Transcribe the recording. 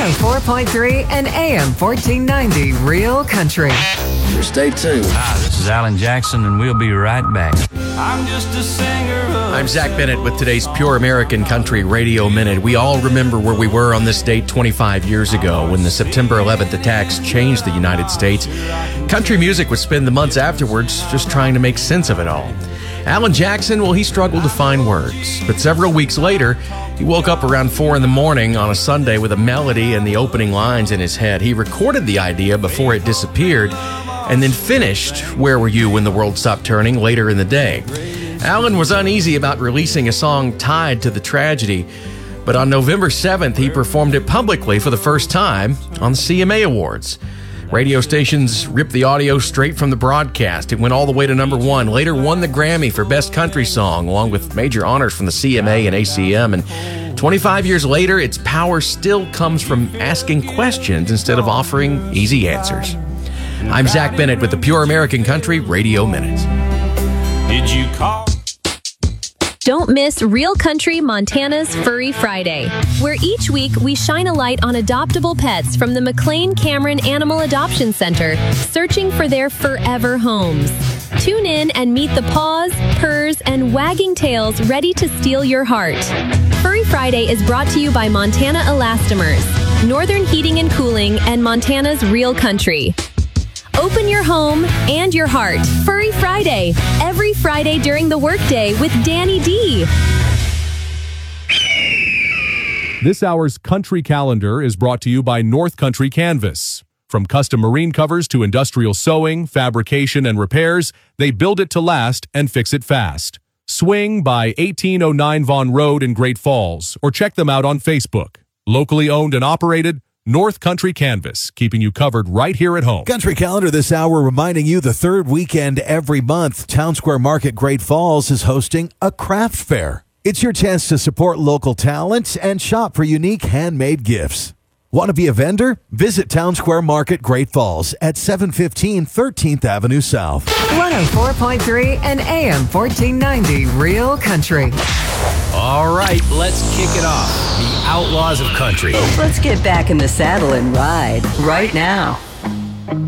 104.3 and AM 1490 Real Country. Stay tuned. Hi, this is Alan Jackson, and we'll be right back. I'm just a singer. I'm Zach Bennett with today's Pure American Country Radio Minute. We all remember where we were on this date 25 years ago when the September 11th attacks changed the United States. Country music would spend the months afterwards just trying to make sense of it all. Alan Jackson, well, he struggled to find words. But several weeks later, he woke up around 4 in the morning on a Sunday with a melody and the opening lines in his head. He recorded the idea before it disappeared and then finished Where Were You When the World Stopped Turning later in the day. Alan was uneasy about releasing a song tied to the tragedy, but on November 7th, he performed it publicly for the first time on the CMA Awards. Radio stations ripped the audio straight from the broadcast. It went all the way to number 1, later won the Grammy for Best Country Song, along with major honors from the CMA and ACM. And 25 years later, its power still comes from asking questions instead of offering easy answers. I'm Zach Bennett with the Pure American Country Radio Minute. Did you call? Don't miss Real Country Montana's Furry Friday, where each week we shine a light on adoptable pets from the McLean Cameron Animal Adoption Center, searching for their forever homes. Tune in and meet the paws, purrs, and wagging tails ready to steal your heart. Furry Friday is brought to you by Montana Elastomers, Northern Heating and Cooling, and Montana's Real Country. Open your home and your heart. Furry Friday, every Friday during the workday with Danny D. This hour's Country Calendar is brought to you by North Country Canvas. From custom marine covers to industrial sewing, fabrication, and repairs, they build it to last and fix it fast. Swing by 1809 Vaughan Road in Great Falls, or check them out on Facebook. Locally owned and operated, North Country Canvas, keeping you covered right here at home. Country Calendar this hour reminding you the third weekend every month, Town Square Market Great Falls is hosting a craft fair. It's your chance to support local talent and shop for unique handmade gifts. Want to be a vendor? Visit Town Square Market Great Falls at 715 13th Avenue South. 104.3 and AM 1490 Real Country. All right, let's kick it off. The Outlaws of Country. Let's get back in the saddle and ride right now.